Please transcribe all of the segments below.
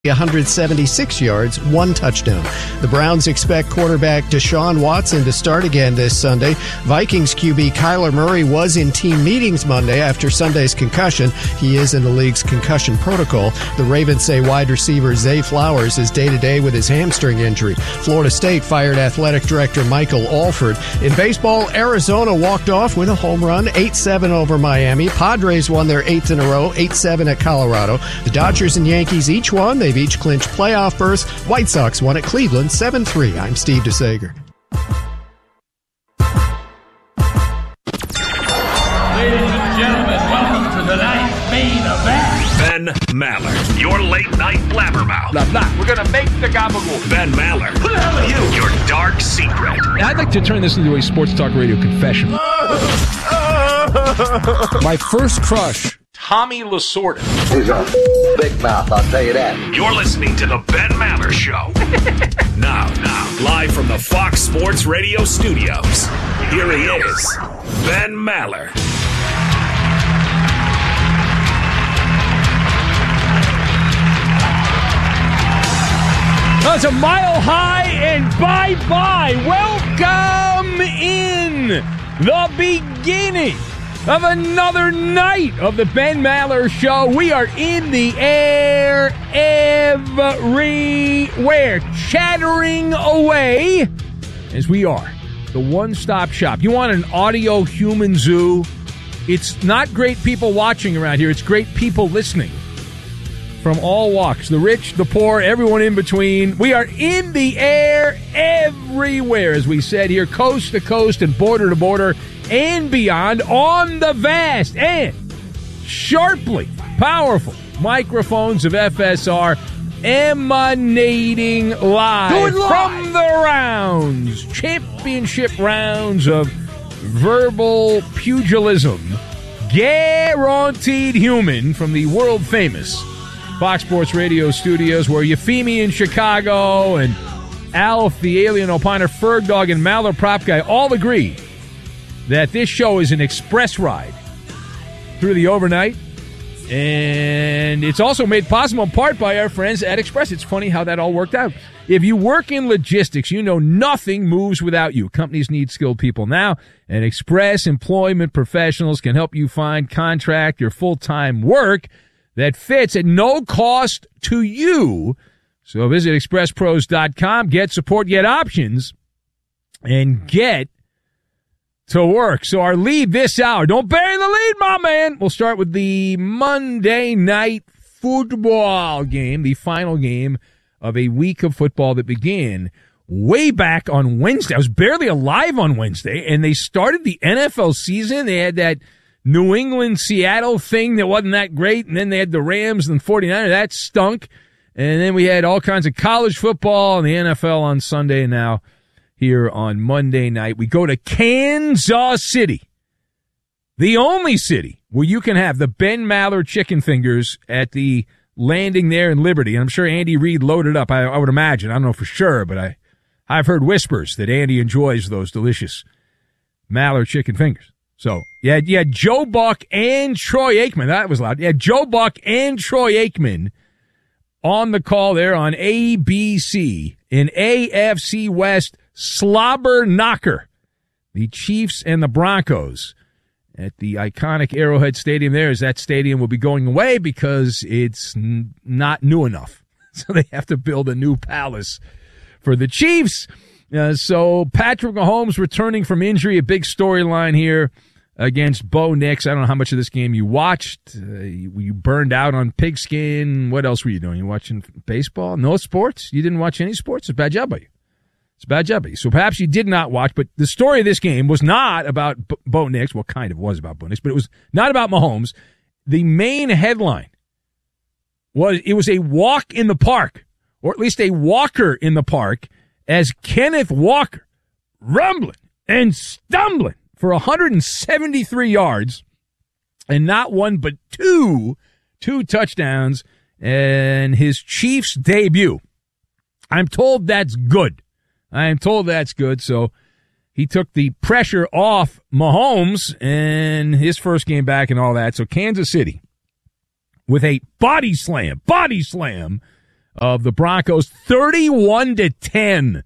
176 yards, 1 touchdown. The Browns expect quarterback Deshaun Watson to start again this Sunday. Vikings QB Kyler Murray was in team meetings Monday after Sunday's concussion. He is in the league's concussion protocol. The Ravens say wide receiver Zay Flowers is day-to-day with his hamstring injury. Florida State fired athletic director Michael Alford. In baseball, Arizona walked off with a home run, 8-7 over Miami. Padres won their 8th in a row, 8-7 at Colorado. The Dodgers and Yankees each won. They've each clinched playoff berths. White Sox won at Cleveland 7-3. I'm Steve DeSager. Ladies and gentlemen, welcome to tonight's main event. Ben Maller, your late night blabbermouth. Blah, blah. We're going to make the gabagool. Ben Maller. Who the hell are you? Your dark secret. I'd like to turn this into a sports talk radio confession. My first crush, Tommy Lasorda. He's a big mouth, I'll tell you that. You're listening to the Ben Maller Show. Now, live from the Fox Sports Radio studios, here he is, Ben Maller. That's a mile high and bye-bye. Welcome in the beginning of another night of the Ben Maller Show. We are in the air everywhere, chattering away as we are the one-stop shop. You want an audio human zoo? It's not great people watching around here. It's great people listening from all walks, the rich, the poor, everyone in between. We are in the air everywhere, as we said here, coast to coast and border to border and beyond, on the vast and sharply powerful microphones of FSR, emanating live from the championship rounds of verbal pugilism, guaranteed human, from the world-famous Fox Sports Radio studios, where Euphemia in Chicago and Alf, the alien opiner, Ferg Dog, and Maller Prop Guy all agree that this show is an express ride through the overnight. And it's also made possible in part by our friends at Express. It's funny how that all worked out. If you work in logistics, you know nothing moves without you. Companies need skilled people now, and Express Employment Professionals can help you find contract or full-time work that fits at no cost to you. So visit expresspros.com, get support, get options, and get to work. So our lead this hour, don't bury the lead, my man. We'll start with the Monday Night Football game, the final game of a week of football that began way back on Wednesday. I was barely alive on Wednesday, and they started the NFL season. They had that New England-Seattle thing that wasn't that great, and then they had the Rams and 49ers. That stunk. And then we had all kinds of college football and the NFL on Sunday, and now here on Monday night, we go to Kansas City, the only city where you can have the Ben Maller chicken fingers at the landing there in Liberty. And I'm sure Andy Reid loaded up, I would imagine. I don't know for sure, but I've heard whispers that Andy enjoys those delicious Maller chicken fingers. So, you had Joe Buck and Troy Aikman. That was loud. You had Joe Buck and Troy Aikman on the call there on ABC in AFC West slobber knocker. The Chiefs and the Broncos at the iconic Arrowhead Stadium there, as that stadium will be going away because it's not new enough. So they have to build a new palace for the Chiefs. So Patrick Mahomes returning from injury, a big storyline here against Bo Nix. I don't know how much of this game you watched. You burned out on pigskin. What else were you doing? You watching baseball? No sports? You didn't watch any sports? It's a bad job by you. It's a bad job by you. So perhaps you did not watch, but the story of this game was not about Bo Nix. Well, kind of was about Bo Nix, but it was not about Mahomes. The main headline was it was a walk in the park, or at least a walker in the park, as Kenneth Walker rumbling and stumbling for 173 yards and not one but two touchdowns and his Chiefs debut. I'm told that's good. So he took the pressure off Mahomes and his first game back and all that. So Kansas City with a body slam of the Broncos. 31-10.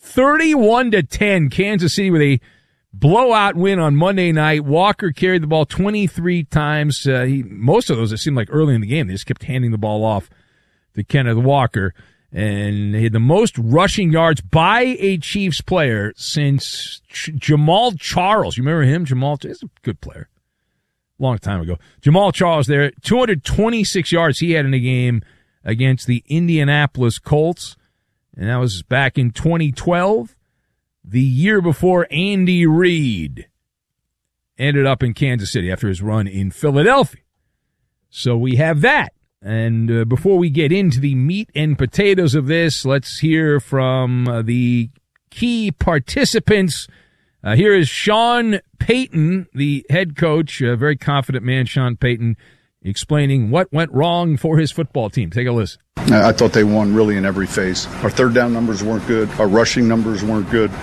31-10. Kansas City with a blowout win on Monday night. Walker carried the ball 23 times. Most of those, it seemed like early in the game, they just kept handing the ball off to Kenneth Walker. And he had the most rushing yards by a Chiefs player since Jamal Charles. You remember him? Jamal, he's a good player. Long time ago. Jamal Charles there, 226 yards he had in a game against the Indianapolis Colts. And that was back in 2012, the year before Andy Reid ended up in Kansas City after his run in Philadelphia. So we have that. And before we get into the meat and potatoes of this, let's hear from the key participants. Here is Sean Payton, the head coach, a very confident man, Sean Payton, explaining what went wrong for his football team. Take a listen. I thought they won really in every phase. Our third down numbers weren't good. Our rushing numbers weren't good.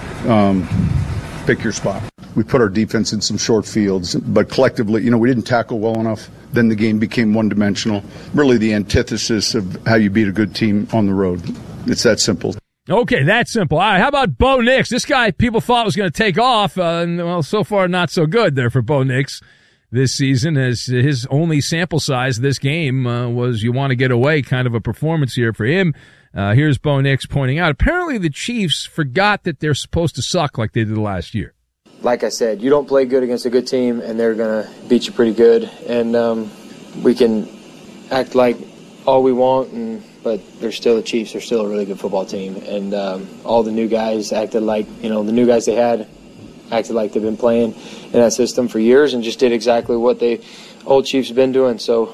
Pick your spot. We put our defense in some short fields, but collectively, we didn't tackle well enough. Then the game became one-dimensional. Really the antithesis of how you beat a good team on the road. It's that simple. Okay, that's simple. All right, how about Bo Nix? This guy people thought was going to take off. Well, so far not so good there for Bo Nix this season, as his only sample size of this game was you want to get away kind of a performance here for him. Here's Bo Nix pointing out, apparently the Chiefs forgot that they're supposed to suck like they did last year. Like I said, you don't play good against a good team, and they're going to beat you pretty good. And we can act like all we want, but they're still the Chiefs. They're still a really good football team. And all the new guys acted like, the new guys they had acted like they've been playing in that system for years and just did exactly what the old Chiefs have been doing. So,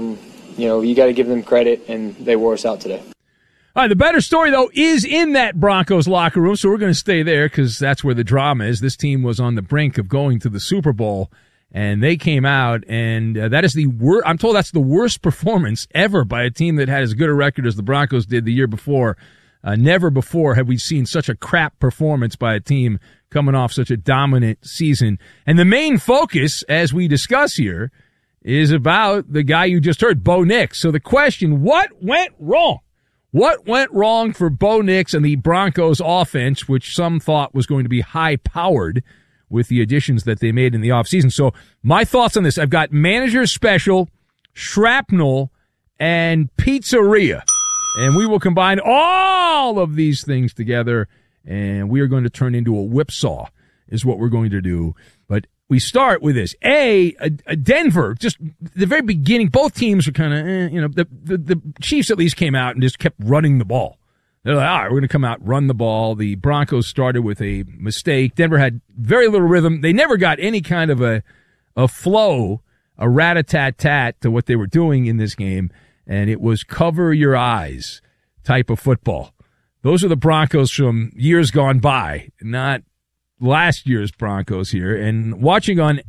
you got to give them credit, and they wore us out today. All right, the better story, though, is in that Broncos locker room, so we're going to stay there because that's where the drama is. This team was on the brink of going to the Super Bowl, and they came out, and that is the worst. I'm told that's the worst performance ever by a team that had as good a record as the Broncos did the year before. Never before have we seen such a crap performance by a team coming off such a dominant season. And the main focus, as we discuss here, is about the guy you just heard, Bo Nix. So the question, what went wrong? What went wrong for Bo Nix and the Broncos offense, which some thought was going to be high-powered with the additions that they made in the offseason? So my thoughts on this, I've got manager special, shrapnel, and pizzeria. And we will combine all of these things together, and we are going to turn into a whipsaw is what we're going to do. But we start with this. Denver, just the very beginning, both teams were kind of, the Chiefs at least came out and just kept running the ball. They're like, all right, we're going to come out, run the ball. The Broncos started with a mistake. Denver had very little rhythm. They never got any kind of a flow, a rat-a-tat-tat to what they were doing in this game, and it was cover your eyes type of football. Those are the Broncos from years gone by, not last year's Broncos here. And watching on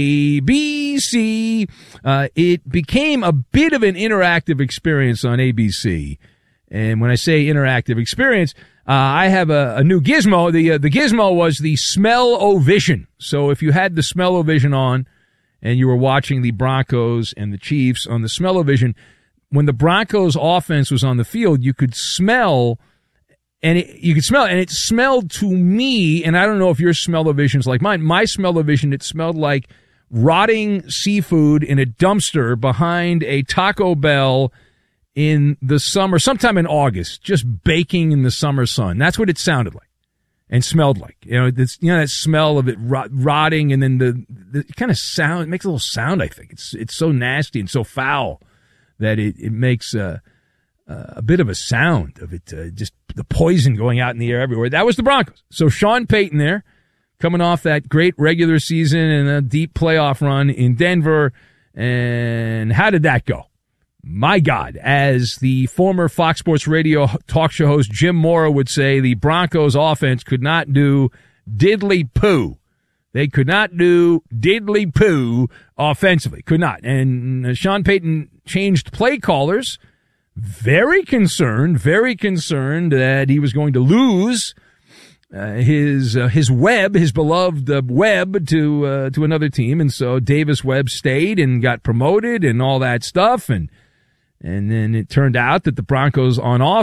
ABC, it became a bit of an interactive experience on ABC. And when I say interactive experience, I have a new gizmo. The gizmo was the Smell-O-Vision. So if you had the Smell-O-Vision on and you were watching the Broncos and the Chiefs on the Smell-O-Vision, when the Broncos offense was on the field, you could smell. And it smelled to me, and I don't know if your Smell-O-Vision's like mine. My Smell-O-Vision, it smelled like rotting seafood in a dumpster behind a Taco Bell in the summer, sometime in August, just baking in the summer sun. That's what it sounded like and smelled like. That smell of it rotting, and then the kind of sound, it makes a little sound, I think. It's so nasty and so foul that it makes a bit of a sound of it, just the poison going out in the air everywhere. That was the Broncos. So Sean Payton there, coming off that great regular season and a deep playoff run in Denver. And how did that go? My God, as the former Fox Sports Radio talk show host Jim Mora would say, the Broncos offense could not do diddly poo. They could not do diddly poo offensively. Could not. And Sean Payton changed play callers. Very concerned that he was going to lose his Webb, his beloved Webb, to another team, and so Davis Webb stayed and got promoted and all that stuff, and And then it turned out that the Broncos on offense